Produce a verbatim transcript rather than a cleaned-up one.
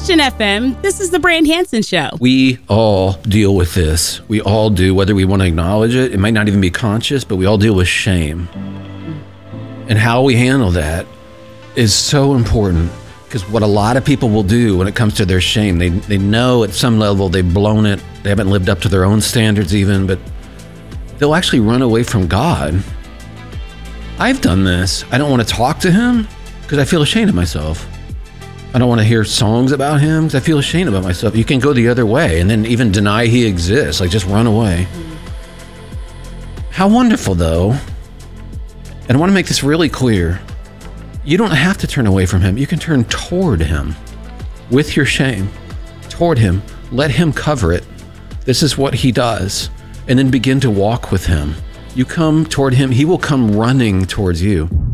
Christian F M. This is the Brand Hansen Show. We all deal with this. We all do, whether we want to acknowledge it. It might not even be conscious, but we all deal with shame. And how we handle that is so important, because what a lot of people will do when it comes to their shame, they they know at some level they've blown it, they haven't lived up to their own standards even, but they'll actually run away from God. I've done this. I don't want to talk to him because I feel ashamed of myself. I don't want to hear songs about him because I feel ashamed about myself. You can go the other way and then even deny he exists, like just run away. How wonderful, though. And I want to make this really clear. You don't have to turn away from him. You can turn toward him with your shame, toward him. Let him cover it. This is what he does. And then begin to walk with him. You come toward him, he will come running towards you.